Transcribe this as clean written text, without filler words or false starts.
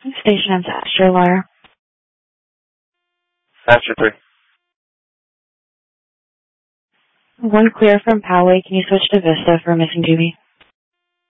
Station and Astro Wire. Astro 3. One clear from Poway. Can you switch to Vista for missing Jimmy?